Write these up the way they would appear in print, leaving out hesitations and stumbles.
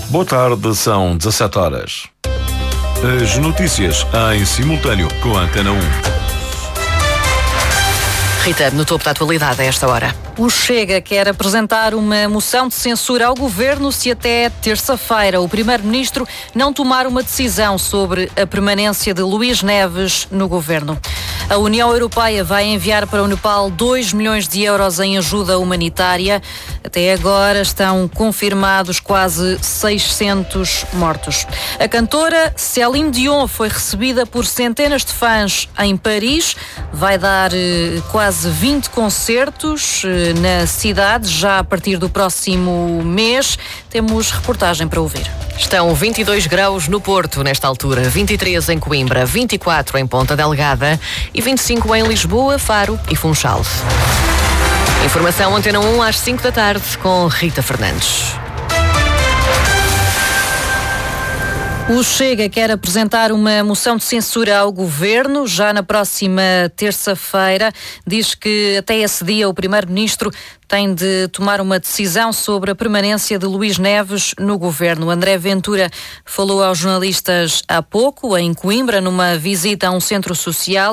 Boa tarde, são 17 horas. As notícias em simultâneo com a Antena 1. Rita, no topo da atualidade a esta hora. O Chega quer apresentar uma moção de censura ao Governo se até terça-feira o Primeiro-Ministro não tomar uma decisão sobre a permanência de Luís Neves no Governo. A União Europeia vai enviar para o Nepal 2 milhões de euros em ajuda humanitária. Até agora estão confirmados quase 600 mortos. A cantora Céline Dion foi recebida por centenas de fãs em Paris. Vai dar quase 20 concertos na cidade, já a partir do próximo mês. Temos reportagem para ouvir. Estão 22 graus no Porto, nesta altura, 23 em Coimbra, 24 em Ponta Delgada e 25 em Lisboa, Faro e Funchal. Informação Antena 1 às 5 da tarde com Rita Fernandes. O Chega quer apresentar uma moção de censura ao Governo já na próxima terça-feira. Diz que até esse dia o Primeiro-Ministro tem de tomar uma decisão sobre a permanência de Luís Neves no Governo. André Ventura falou aos jornalistas há pouco, em Coimbra, numa visita a um centro social,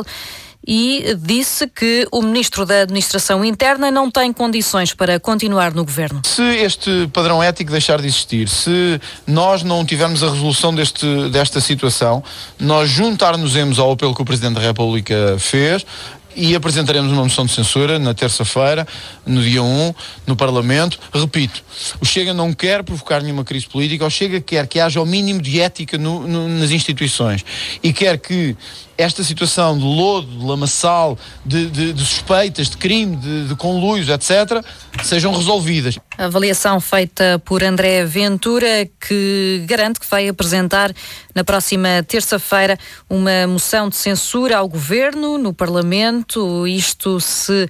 e disse que o Ministro da Administração Interna não tem condições para continuar no Governo. Se este padrão ético deixar de existir, se nós não tivermos a resolução desta situação, nós juntar-nos-emos ao apelo que o Presidente da República fez e apresentaremos uma moção de censura na terça-feira, no dia 1, no Parlamento. Repito, o Chega não quer provocar nenhuma crise política, o Chega quer que haja o mínimo de ética nas instituições e quer que esta situação de lodo, de lamaçal, de suspeitas, de crime, de conluios, etc., sejam resolvidas. A avaliação feita por André Ventura, que garante que vai apresentar na próxima terça-feira uma moção de censura ao Governo no Parlamento. Isto se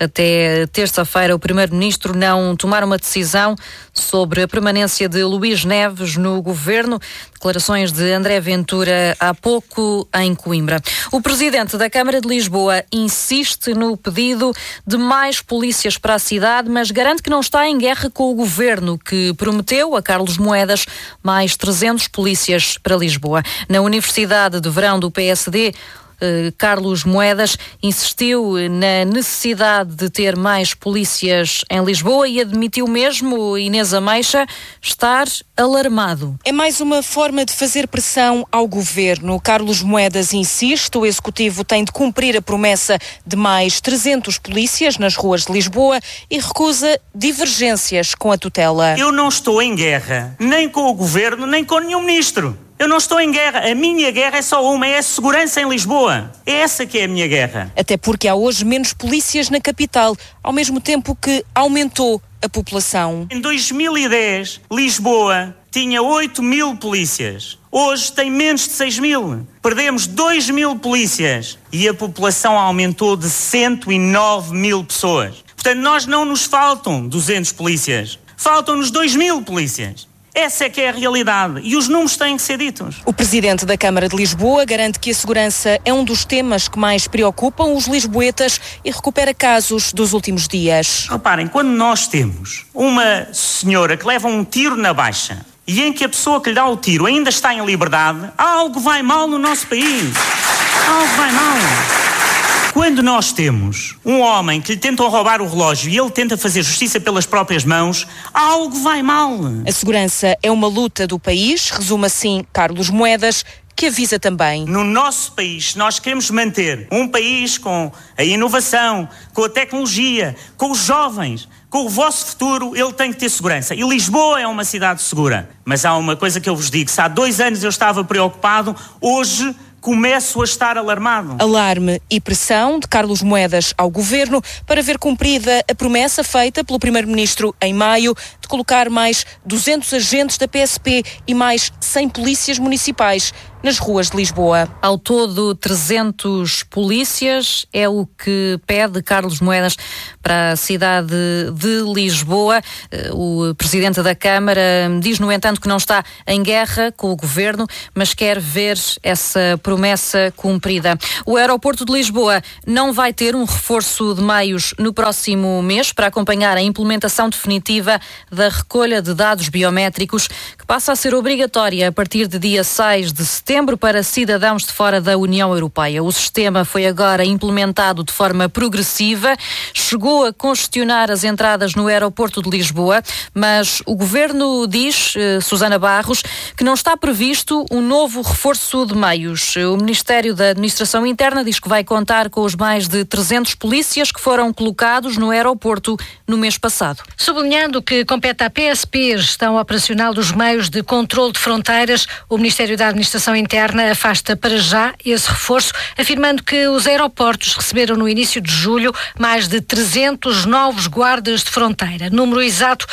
até terça-feira o Primeiro-Ministro não tomar uma decisão sobre a permanência de Luís Neves no Governo. Declarações de André Ventura há pouco em Coimbra. O Presidente da Câmara de Lisboa insiste no pedido de mais polícias para a cidade, mas garante que não está em guerra com o Governo, que prometeu a Carlos Moedas mais 300 polícias para Lisboa. Na Universidade de Verão do PSD, Carlos Moedas insistiu na necessidade de ter mais polícias em Lisboa e admitiu mesmo, Inês Ameixa, estar alarmado. É mais uma forma de fazer pressão ao Governo. Carlos Moedas insiste, o Executivo tem de cumprir a promessa de mais 300 polícias nas ruas de Lisboa e recusa divergências com a tutela. Eu não estou em guerra, nem com o Governo, nem com nenhum ministro. Eu não estou em guerra. A minha guerra é só uma, é a segurança em Lisboa. É essa que é a minha guerra. Até porque há hoje menos polícias na capital, ao mesmo tempo que aumentou a população. Em 2010, Lisboa tinha 8 mil polícias. Hoje tem menos de 6 mil. Perdemos 2 mil polícias e a população aumentou de 109 mil pessoas. Portanto, nós não nos faltam 200 polícias. Faltam-nos 2 mil polícias. Essa é que é a realidade e os números têm que ser ditos. O Presidente da Câmara de Lisboa garante que a segurança é um dos temas que mais preocupam os lisboetas e recupera casos dos últimos dias. Reparem, quando nós temos uma senhora que leva um tiro na baixa e em que a pessoa que lhe dá o tiro ainda está em liberdade, algo vai mal no nosso país. Algo vai mal. Quando nós temos um homem que lhe tentam roubar o relógio e ele tenta fazer justiça pelas próprias mãos, algo vai mal. A segurança é uma luta do país, resume assim Carlos Moedas, que avisa também. No nosso país, se nós queremos manter um país com a inovação, com a tecnologia, com os jovens, com o vosso futuro, ele tem que ter segurança. E Lisboa é uma cidade segura. Mas há uma coisa que eu vos digo, se há 2 anos eu estava preocupado, hoje começo a estar alarmado. Alarme e pressão de Carlos Moedas ao Governo para ver cumprida a promessa feita pelo Primeiro-Ministro em maio de colocar mais 200 agentes da PSP e mais 100 polícias municipais nas ruas de Lisboa. Ao todo, 300 polícias é o que pede Carlos Moedas para a cidade de Lisboa. O presidente da Câmara diz, no entanto, que não está em guerra com o governo, mas quer ver essa promessa cumprida. O aeroporto de Lisboa não vai ter um reforço de meios no próximo mês para acompanhar a implementação definitiva da recolha de dados biométricos, que passa a ser obrigatória a partir de dia 6 de setembro para cidadãos de fora da União Europeia. O sistema foi agora implementado de forma progressiva, chegou a congestionar as entradas no aeroporto de Lisboa, mas o governo diz, Susana Barros, que não está previsto um novo reforço de meios. O Ministério da Administração Interna diz que vai contar com os mais de 300 polícias que foram colocados no aeroporto no mês passado. Sublinhando que compete à PSP, gestão operacional dos meios de controle de fronteiras, o Ministério da Administração Interna afasta para já esse reforço, afirmando que os aeroportos receberam no início de julho mais de 300 novos guardas de fronteira, número exato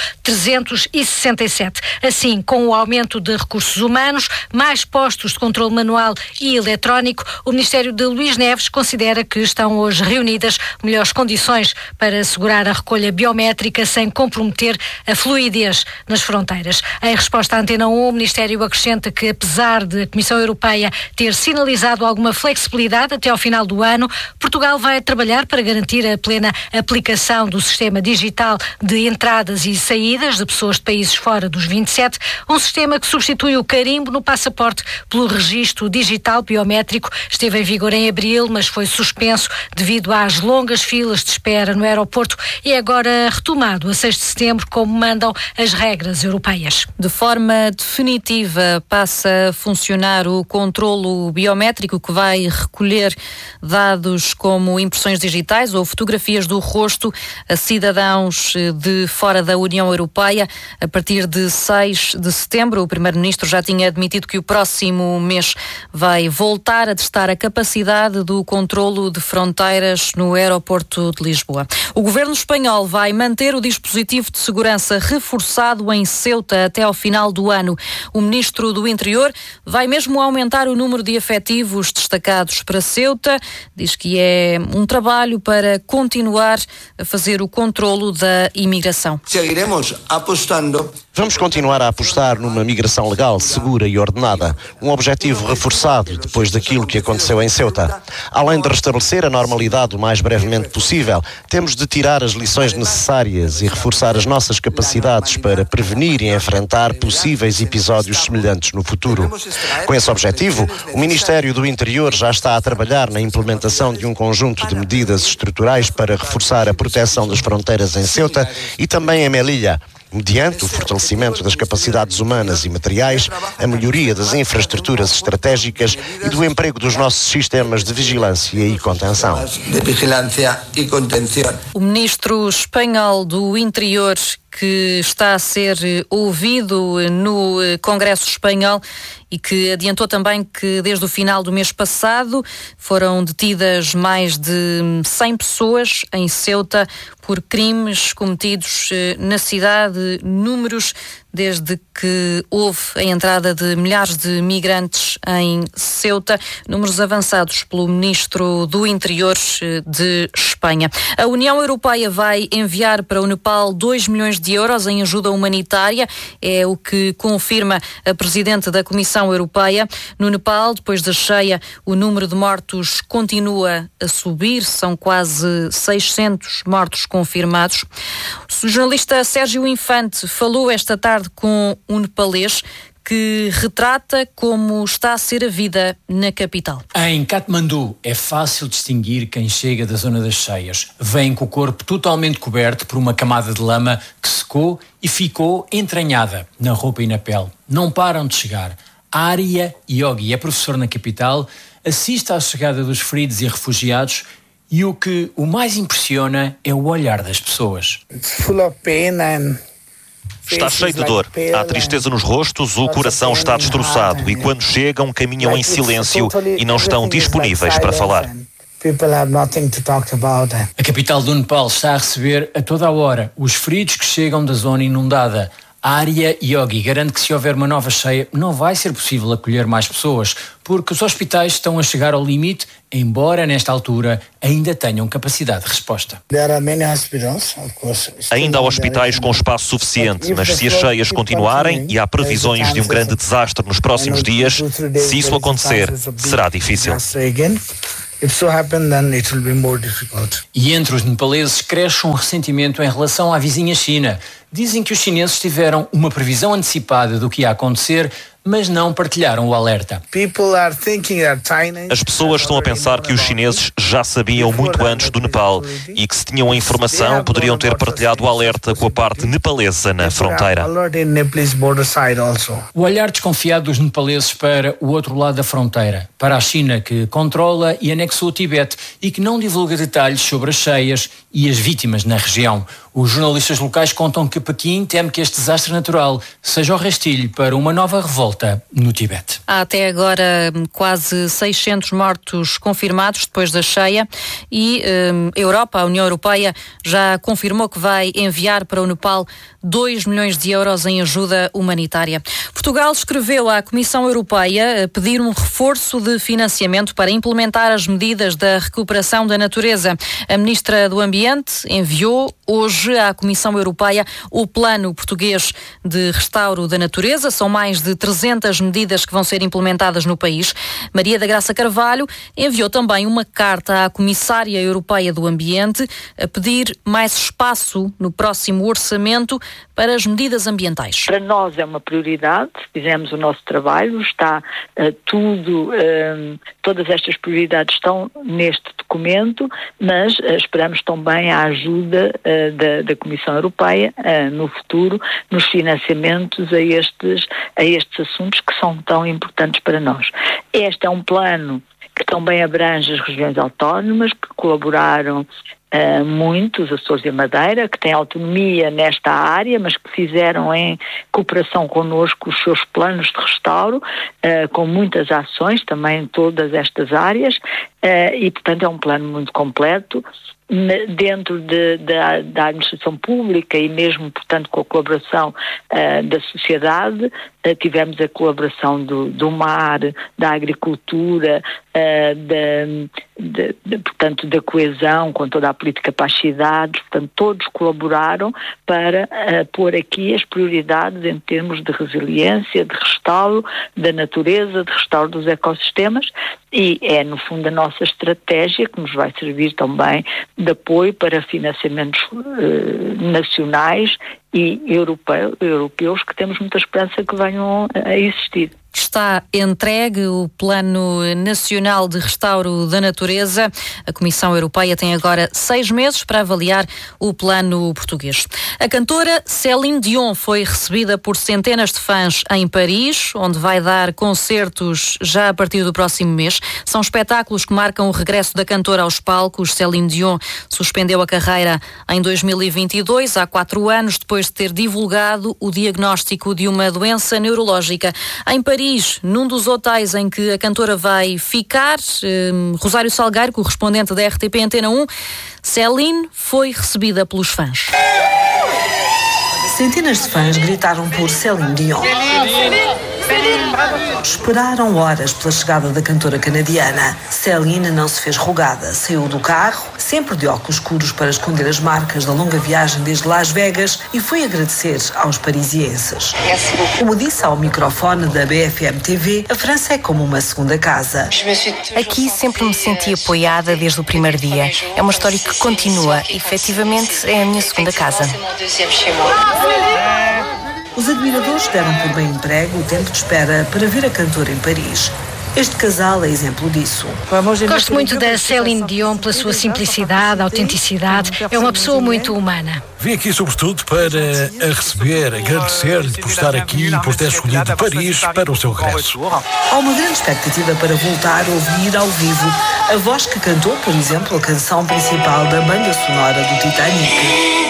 367. Assim, com o aumento de recursos humanos, mais postos de controle manual e eletrónico, o Ministério de Luís Neves considera que estão hoje reunidas melhores condições para assegurar a recolha biométrica sem comprometer a fluidez nas fronteiras. Em resposta à Antena 1, o Ministério acrescenta que, apesar de a Comissão Europeia ter sinalizado alguma flexibilidade até ao final do ano, Portugal vai trabalhar para garantir a plena aplicação do sistema digital de entradas e saídas de pessoas de países fora dos 27, um sistema que substitui o carimbo no passaporte pelo registro digital biométrico. Esteve em vigor em abril, mas foi suspenso devido às longas filas de espera no aeroporto e é agora retomado a 6 de setembro, como mandam as regras europeias. De forma definitiva, passa a funcionar o controlo biométrico que vai recolher dados como impressões digitais ou fotografias do rosto a cidadãos de fora da União Europeia. A partir de 6 de setembro, o Primeiro-Ministro já tinha admitido que o próximo mês vai voltar a testar a capacidade do controlo de fronteiras no aeroporto de Lisboa. O Governo espanhol vai manter o dispositivo de segurança reforçado em Ceuta até ao final do ano. O Ministro do Interior vai mesmo aumentar o número de efetivos destacados para Ceuta. Diz que é um trabalho para continuar a fazer o controlo da imigração. Seguiremos apostando. Vamos continuar a apostar numa migração legal, segura e ordenada. Um objetivo reforçado depois daquilo que aconteceu em Ceuta. Além de restabelecer a normalidade o mais brevemente possível, temos de tirar as lições necessárias e reforçar as nossas capacidades para prevenir e enfrentar possíveis episódios semelhantes no futuro. Com esse objetivo, o Ministério do Interior já está a trabalhar na implementação de um conjunto de medidas estruturais para reforçar a proteção das fronteiras em Ceuta e também em Melilla, mediante o fortalecimento das capacidades humanas e materiais, a melhoria das infraestruturas estratégicas e do emprego dos nossos sistemas de vigilância e contenção. O ministro espanhol do Interior, que está a ser ouvido no Congresso Espanhol e que adiantou também que desde o final do mês passado foram detidas mais de 100 pessoas em Ceuta por crimes cometidos na cidade, números desde que houve a entrada de milhares de migrantes em Ceuta, números avançados pelo Ministro do Interior de Espanha. A União Europeia vai enviar para o Nepal 2 milhões de euros em ajuda humanitária, é o que confirma a Presidente da Comissão Europeia. No Nepal, depois da cheia, o número de mortos continua a subir, são quase 600 mortos confirmados. O jornalista Sérgio Infante falou esta tarde com um nepalês que retrata como está a ser a vida na capital. Em Katmandu é fácil distinguir quem chega da zona das cheias. Vem com o corpo totalmente coberto por uma camada de lama que secou e ficou entranhada na roupa e na pele. Não param de chegar. Arya Yogi é professor na capital, assiste à chegada dos feridos e refugiados e o que o mais impressiona é o olhar das pessoas. Está cheio de dor, há tristeza nos rostos, o coração está destroçado e quando chegam caminham em silêncio e não estão disponíveis para falar. A capital do Nepal está a receber a toda a hora os feridos que chegam da zona inundada. A Arya Yogi garante que se houver uma nova cheia, não vai ser possível acolher mais pessoas, porque os hospitais estão a chegar ao limite, embora nesta altura ainda tenham capacidade de resposta. Ainda há hospitais com espaço suficiente, mas se as cheias continuarem e há previsões de um grande desastre nos próximos dias, se isso acontecer, será difícil. E entre os nepaleses cresce um ressentimento em relação à vizinha China. Dizem que os chineses tiveram uma previsão antecipada do que ia acontecer, mas não partilharam o alerta. As pessoas estão a pensar que os chineses já sabiam muito antes do Nepal e que, se tinham a informação, poderiam ter partilhado o alerta com a parte nepalesa na fronteira. O olhar desconfiado dos nepaleses para o outro lado da fronteira, para a China, que controla e anexou o Tibete e que não divulga detalhes sobre as cheias e as vítimas na região. Os jornalistas locais contam que Pequim teme que este desastre natural seja o rastilho para uma nova revolta no Tibete. Há até agora quase 600 mortos confirmados depois da cheia e a União Europeia, já confirmou que vai enviar para o Nepal 2 milhões de euros em ajuda humanitária. Portugal escreveu à Comissão Europeia a pedir um reforço de financiamento para implementar as medidas da recuperação da natureza. A Ministra do Ambiente enviou hoje à Comissão Europeia o Plano Português de Restauro da Natureza. São mais de 300 medidas que vão ser implementadas no país. Maria da Graça Carvalho enviou também uma carta à Comissária Europeia do Ambiente a pedir mais espaço no próximo orçamento para as medidas ambientais. Para nós é uma prioridade, fizemos o nosso trabalho, está todas estas prioridades estão neste documento, mas esperamos também a ajuda da Comissão Europeia no futuro, nos financiamentos a estes assuntos que são tão importantes para nós. Este é um plano que também abrange as regiões autónomas, que colaboraram muito, os Açores e a Madeira, que têm autonomia nesta área, mas que fizeram em cooperação connosco os seus planos de restauro, com muitas ações também em todas estas áreas, e portanto é um plano muito completo. Dentro da administração pública e mesmo, portanto, com a colaboração da sociedade, tivemos a colaboração do mar, da agricultura, portanto, da coesão, com toda a política para as cidades, portanto, todos colaboraram para pôr aqui as prioridades em termos de resiliência, de restauro da natureza, de restauro dos ecossistemas, e é, no fundo, a nossa estratégia que nos vai servir também de apoio para financiamentos nacionais e europeus que temos muita esperança que venham a existir. Está entregue o Plano Nacional de Restauro da Natureza. A Comissão Europeia tem agora 6 meses para avaliar o plano português. A cantora Céline Dion foi recebida por centenas de fãs em Paris, onde vai dar concertos já a partir do próximo mês. São espetáculos que marcam o regresso da cantora aos palcos. Céline Dion suspendeu a carreira em 2022, há 4 anos, depois de ter divulgado o diagnóstico de uma doença neurológica. Em Paris, num dos hotéis em que a cantora vai ficar, Rosário Salgueiro, correspondente da RTP Antena 1, Céline foi recebida pelos fãs. Centenas de fãs gritaram por Céline Dion. Esperaram horas pela chegada da cantora canadiana. Céline não se fez rogada. Saiu do carro, sempre de óculos escuros para esconder as marcas da longa viagem desde Las Vegas, e foi agradecer aos parisienses. Como disse ao microfone da BFM TV, a França é como uma segunda casa. Aqui sempre me senti apoiada desde o primeiro dia. É uma história que continua. Efetivamente, é a minha segunda casa. Os admiradores deram por bem emprego o tempo de espera para ver a cantora em Paris. Este casal é exemplo disso. Gosto muito da Céline Dion pela sua simplicidade, autenticidade. É uma pessoa muito humana. Vim aqui sobretudo para a receber, agradecer-lhe por estar aqui e por ter escolhido Paris para o seu regresso. Há uma grande expectativa para voltar a ouvir ao vivo a voz que cantou, por exemplo, a canção principal da banda sonora do Titanic.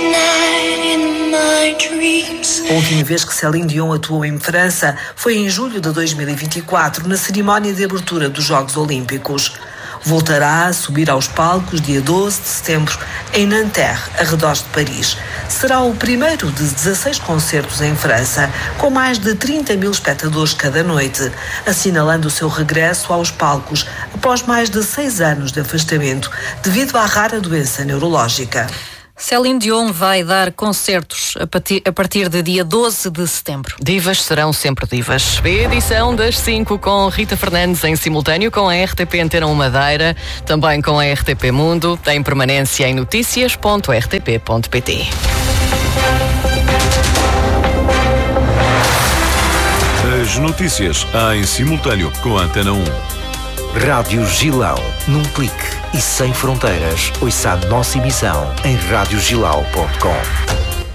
A última vez que Céline Dion atuou em França foi em julho de 2024, na cerimónia de abertura dos Jogos Olímpicos. Voltará a subir aos palcos dia 12 de setembro em Nanterre, arredores de Paris. Será o primeiro de 16 concertos em França, com mais de 30 mil espectadores cada noite, assinalando o seu regresso aos palcos após mais de 6 anos de afastamento devido à rara doença neurológica. Céline Dion vai dar concertos a partir de dia 12 de setembro. Divas serão sempre divas. Edição das 5 com Rita Fernandes em simultâneo com a RTP Antena 1 Madeira, também com a RTP Mundo, tem permanência em noticias.rtp.pt. As notícias em simultâneo com a Antena 1. Rádio Gilão, num clique e sem fronteiras. Ouça a nossa emissão em radiogilão.com.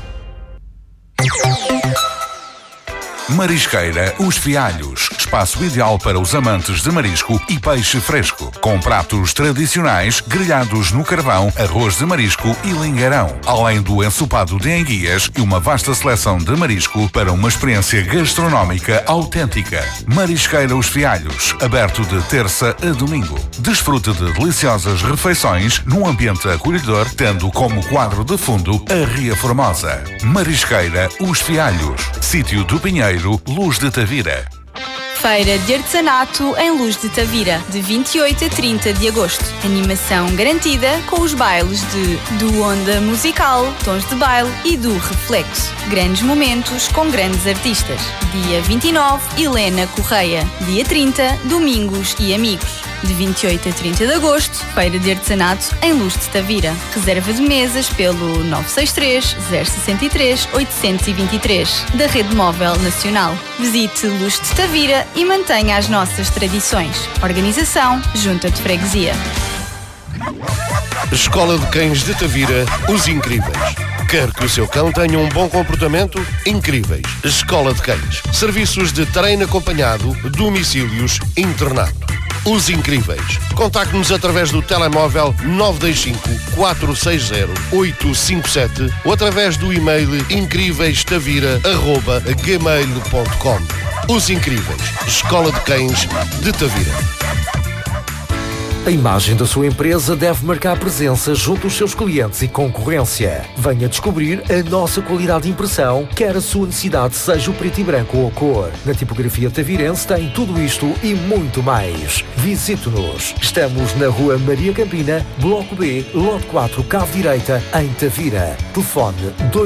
Marisqueira Os Fialhos, espaço ideal para os amantes de marisco e peixe fresco, com pratos tradicionais, grelhados no carvão, arroz de marisco e lingueirão, além do ensopado de enguias e uma vasta seleção de marisco para uma experiência gastronómica autêntica. Marisqueira Os Fialhos, aberto de terça a domingo. Desfrute de deliciosas refeições num ambiente acolhedor, tendo como quadro de fundo a Ria Formosa. Marisqueira Os Fialhos, sítio do Pinheiro, Luz de Tavira. Feira de Artesanato em Luz de Tavira, de 28 a 30 de agosto. Animação garantida com os bailes do Onda Musical, Tons de Baile e do Reflexo. Grandes momentos com grandes artistas. Dia 29, Helena Correia. Dia 30, Domingos e Amigos. De 28 a 30 de agosto, Feira de Artesanato em Luz de Tavira. Reserva de mesas pelo 963 063 823 da Rede Móvel Nacional. Visite Luz de Tavira e mantenha as nossas tradições. Organização Junta de Freguesia. Escola de Cães de Tavira, Os Incríveis. Quer que o seu cão tenha um bom comportamento? Incríveis. Escola de Cães. Serviços de treino acompanhado, domicílios, internato. Os Incríveis. Contacte-nos através do telemóvel 925-460-857 ou através do e-mail incríveis-tavira@gmail.com. Os Incríveis. Escola de Cães de Tavira. A imagem da sua empresa deve marcar presença junto aos seus clientes e concorrência. Venha descobrir a nossa qualidade de impressão, quer a sua necessidade seja o preto e branco ou a cor. Na tipografia tavirense tem tudo isto e muito mais. Visite-nos. Estamos na Rua Maria Campina, Bloco B, Lote 4, Cave Direita, em Tavira. Telefone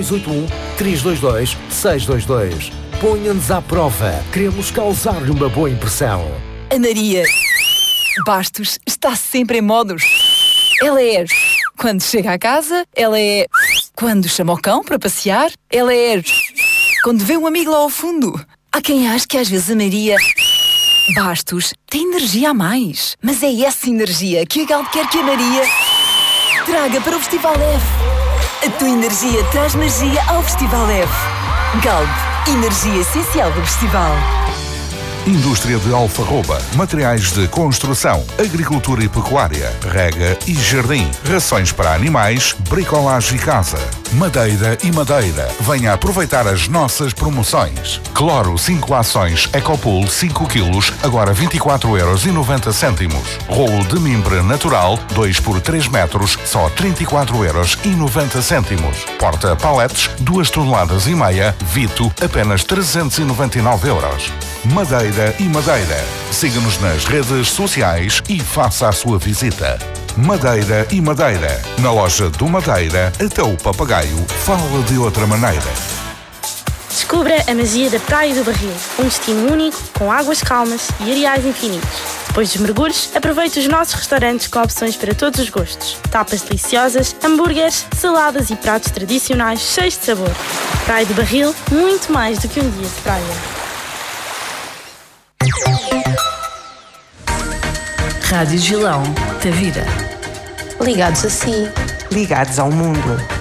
281-322-622. Ponha-nos à prova. Queremos causar-lhe uma boa impressão. A Maria Bastos está sempre em modos. Ela é quando chega à casa, ela é quando chama o cão para passear, ela é quando vê um amigo lá ao fundo. Há quem ache que às vezes a Maria Bastos tem energia a mais, mas é essa energia que a Galp quer que a Maria traga para o Festival F. A tua energia traz magia ao Festival F. Galp, energia essencial do festival. Indústria de Alfarroba, materiais de construção, agricultura e pecuária, rega e jardim, rações para animais, bricolagem e casa, madeira e madeira. Venha aproveitar as nossas promoções. Cloro 5 ações Ecopool 5 kg, agora 24,90€. Rolo de mimbre natural 2 por 3 metros, só 34,90€. Porta paletes 2,5 toneladas, Vito, apenas 399€. Madeira e madeira. Siga-nos nas redes sociais e faça a sua visita. Madeira e madeira. Na loja do Madeira, até o papagaio fala de outra maneira. Descubra a magia da Praia do Barril. Um destino único, com águas calmas e areais infinitos. Depois dos mergulhos, aproveite os nossos restaurantes com opções para todos os gostos. Tapas deliciosas, hambúrgueres, saladas e pratos tradicionais cheios de sabor. Praia do Barril, muito mais do que um dia de praia. Rádio Gilão, Tavira. Ligados a si. Ligados ao mundo.